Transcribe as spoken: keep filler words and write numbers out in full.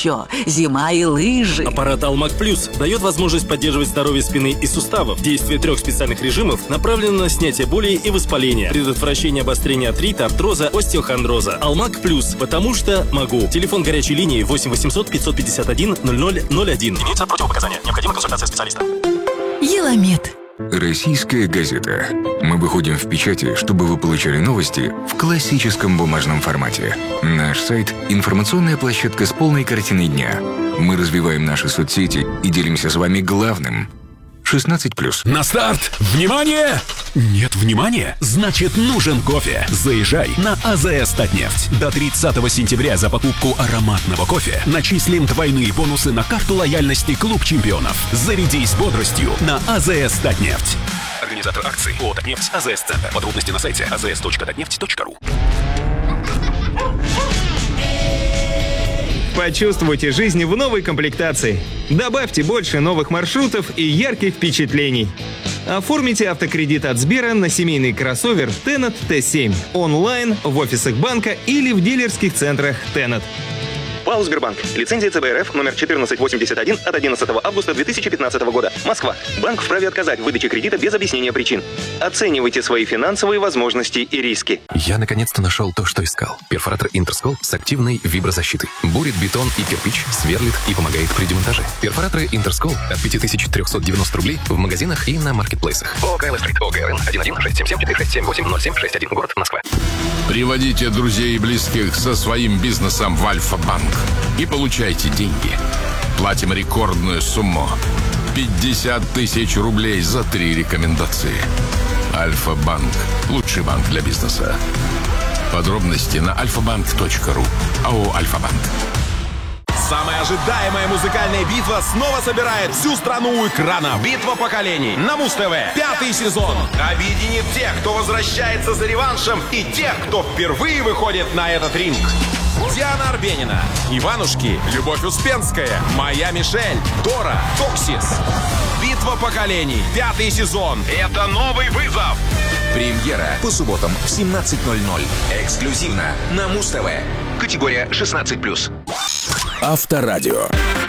еще зима и лыжи. Аппарат Алмаг Плюс дает возможность поддерживать здоровье спины и суставов. Действие трех специальных режимов направлено на снятие боли и воспаления, предотвращение обострения артрита, артроза, остеохондроза. Алмаг Плюс, потому что могу. Телефон горячей линии восемь восемьсот пятьсот пятьдесят один ноль ноль ноль один. Имеются противопоказания. Необходима консультация специалиста. Еламед. Российская газета. Мы выходим в печати, чтобы вы получали новости в классическом бумажном формате. Наш сайт – информационная площадка с полной картиной дня. Мы развиваем наши соцсети и делимся с вами главным. шестнадцать плюс. На старт! Внимание! Нет внимания? Значит, нужен кофе. Заезжай на АЗС Татнефть. До тридцатого сентября за покупку ароматного кофе начислим двойные бонусы на карту лояльности Клуб чемпионов. Зарядись бодростью на АЗС Татнефть. Организатор акции ООО «Татнефть», АЗС Центр. Подробности на сайте а зэ эс точка татнефть точка ру. Почувствуйте жизнь в новой комплектации. Добавьте больше новых маршрутов и ярких впечатлений. Оформите автокредит от Сбера на семейный кроссовер Tennet Т семь онлайн, в офисах банка или в дилерских центрах Tennet. ПАО «Сбербанк». Лицензия Цэ Бэ Эр Эф номер четырнадцать восемьдесят один от одиннадцатого августа две тысячи пятнадцатого года. Москва. Банк вправе отказать в выдаче кредита без объяснения причин. Оценивайте свои финансовые возможности и риски. Я наконец-то нашел то, что искал. Перфоратор Интерскол с активной виброзащитой. Бурит бетон и кирпич, сверлит и помогает при демонтаже. Перфораторы Интерскол от пять тысяч триста девяносто рублей в магазинах и на маркетплейсах. ООО «ка эл эс Стрит», ООО «гэ эр эн» один один шесть семь семь четыре шесть семь восемь ноль семь шесть один, город Москва. Приводите друзей и близких со своим бизнесом в Альфа-банк и получайте деньги. Платим рекордную сумму – пятьдесят тысяч рублей за три рекомендации. Альфа-банк – лучший банк для бизнеса. Подробности на альфа банк точка ру. АО «Альфа-банк». Самая ожидаемая музыкальная битва снова собирает всю страну у экрана. Битва поколений на Муз-ТВ. Пятый сезон объединит тех, кто возвращается за реваншем, и тех, кто впервые выходит на этот ринг. Диана Арбенина, Иванушки, Любовь Успенская, Моя Мишель, Дора, Токсис. Битва поколений. Пятый сезон. Это новый вызов. Премьера по субботам в семнадцать ноль ноль. Эксклюзивно на Муз-ТВ. Категория шестнадцать плюс. Авторадио.